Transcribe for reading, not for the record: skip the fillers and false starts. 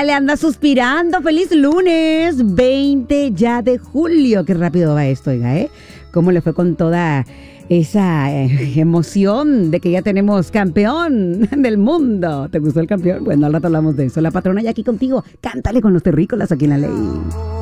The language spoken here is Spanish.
le anda suspirando. ¡Feliz lunes! 20 ya de julio. Qué rápido va esto, oiga, ¿eh? ¿Cómo le fue con toda esa emoción de que ya tenemos campeón del mundo? ¿Te gustó el campeón? Bueno, al rato hablamos de eso. La patrona ya aquí contigo. Cántale con los terrícolas aquí en La Ley.